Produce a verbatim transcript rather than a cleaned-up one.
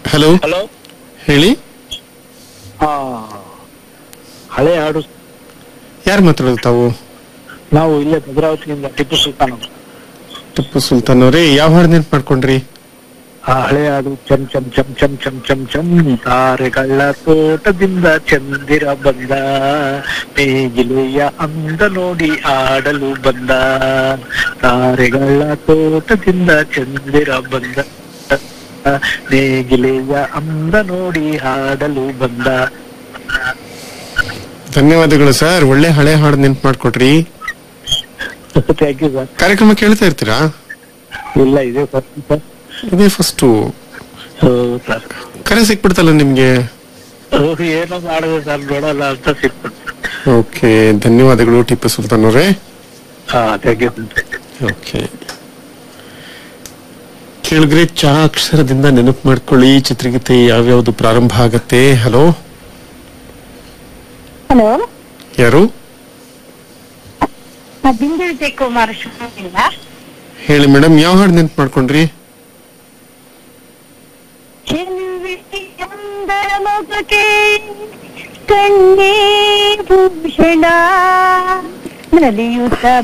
Hello hello. ಹೇಳಿ, ಹಾ, ಹಳೆ ಹಾಡು. ಯಾರು ಮಾತಾಡೋದು ತಾವು? ನಾವು ಇಲ್ಲೇ ಭದ್ರಾವತಿಯಿಂದ ಟಿಪ್ಪು ಸುಲ್ತಾನ್ ಅವರು. ಟಿಪ್ಪು ಸುಲ್ತಾನ್ ಅವರೇ, ಯಾವ ಹಾಡು ನೆನ್ಪು ಮಾಡ್ಕೊಂಡ್ರಿ? ಆ ಹಳೆ ಹಾಡು ಚಮ್ ಚಮ್ ಚಮ್ ಚಮ್ ಚಮ್ ಚಮ್ ಚಮ್ ತಾರೆಗಳ ತೋಟದಿಂದ ಚಂದಿರ ಬಂದ, ನೇಗಿಲೆಯ ಅಂದ ನೋಡಿ ಆಡಲು ಬಂದ, ತಾರೆಗಳ ತೋಟದಿಂದ ಚಂದಿರ ಬಂದ, ನೇಗಿಲೆಯ ಅಂದ ನೋಡಿ ಹಾಡಲು ಬಂದ. ಧನ್ಯವಾದಗಳು ಸರ್, ಒಳ್ಳೆ ಹಳೆ ಹಾಡು ನೆನ್ಪು ಮಾಡ್ಕೊಟ್ರಿ. Thank you sir. ಕಾರ್ಯಕ್ರಮ ಕೇಳ್ತಾ ಇರ್ತೀರಾ? ಇಲ್ಲ, ಇದೆ ಫಸ್ಟ್ ಸರ್. ಇದೇ ಫಸ್ಟು. ಹೌದು ಸರ್. ಕರೆ ಸಿಕ್ಬಿಡ್ತಲ್ಲ ನಿಮ್ಗೆ. ಅವ್ರು ಏನೋ ಮಾಡಿದೆ ಸರ್, ನೋಡಲ್ಲ ಅಂತ ಸಿಕ್ಬಿಟ್ಟು. ಓಕೆ, ಧನ್ಯವಾದಗಳು ಟಿಪ್ಪು ಸುಲ್ತಾನ್ ಅವರೇ. ಹಾ, ಥ್ಯಾಂಕ್ ಯು. ಓಕೆ, ಕೇಳಿದ್ರೆ ಚ ಅಕ್ಷರದಿಂದ ನೆನಪು ಮಾಡ್ಕೊಳ್ಳಿ. ಚಿತ್ರಗೀತೆ ಯಾವ್ಯಾವ್ದು ಪ್ರಾರಂಭ ಆಗತ್ತೆ? ಹಲೋ, ಹಲೋ, ಯಾರು? ಬಿಂದು ವಿಜಯ್ ಕುಮಾರ್ ಶಿವಮೊಗ್ಗದಿಂದ. ಹೇಳಿ ಮೇಡಮ್, ಯಾವ ಹಾಡು ನೆನ್ಪು ಮಾಡ್ಕೊಂಡ್ರಿ? ಚೆಲುವೆಯೊಂದರ ಮೊಗಕ್ಕೆ ಕಣ್ಣೇ ಭೂಷಣ ನಲಿಯುತ್ತ